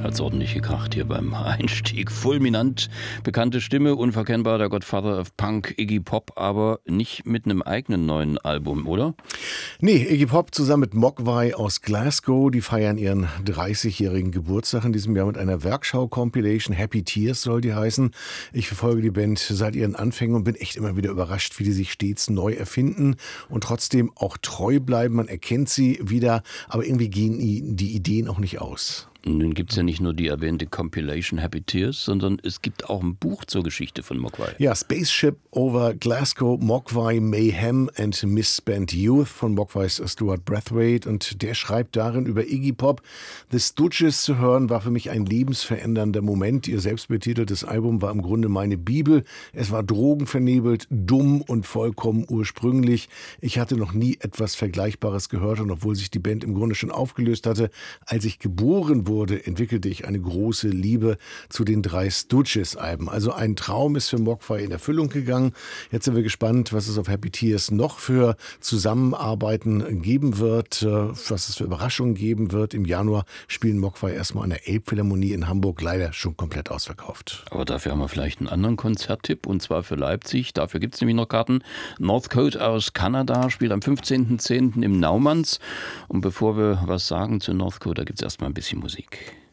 hat's ordentlich gekracht hier beim Einstieg. Fulminant, bekannte Stimme, unverkennbar der Godfather of Punk, Iggy Pop, aber nicht mit einem eigenen neuen Album, oder? Nee, Iggy Pop zusammen mit Mogwai aus Glasgow, die feiern ihren 30-jährigen Geburtstag in diesem Jahr mit einer Werkschau-Compilation. Happy Tears soll die heißen. Ich verfolge die Band seit ihren Anfängen und bin echt immer wieder überrascht, wie die sich stets neu erfinden und trotzdem auch treu bleiben. Man erkennt sie wieder, aber irgendwie gehen die Ideen auch nicht aus. Nun gibt es ja nicht nur die erwähnte Compilation Happy Tears, sondern es gibt auch ein Buch zur Geschichte von Mogwai. Ja, Spaceship over Glasgow, Mogwai, Mayhem and Misspent Youth von Mogwais Stuart Brathwaite. Und der schreibt darin über Iggy Pop: The Stooges zu hören war für mich ein lebensverändernder Moment. Ihr selbstbetiteltes Album war im Grunde meine Bibel. Es war drogenvernebelt, dumm und vollkommen ursprünglich. Ich hatte noch nie etwas Vergleichbares gehört, und obwohl sich die Band im Grunde schon aufgelöst hatte, als ich geboren wurde, entwickelte ich eine große Liebe zu den 3 Stooges-Alben. Also ein Traum ist für Mogwai in Erfüllung gegangen. Jetzt sind wir gespannt, was es auf Happy Tears noch für Zusammenarbeiten geben wird, was es für Überraschungen geben wird. Im Januar spielen Mogwai erstmal an der Elbphilharmonie in Hamburg, leider schon komplett ausverkauft. Aber dafür haben wir vielleicht einen anderen Konzerttipp, und zwar für Leipzig. Dafür gibt es nämlich noch Karten. Northcote aus Kanada spielt am 15.10. im Naumanns. Und bevor wir was sagen zu Northcote, da gibt es erstmal ein bisschen Musik.